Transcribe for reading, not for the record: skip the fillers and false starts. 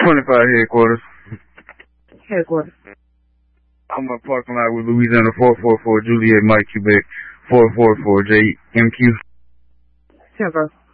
25 headquarters. Headquarters. I'm in the parking lot with Louisiana 444 Juliet Mike Quebec 444 JMQ. Temper.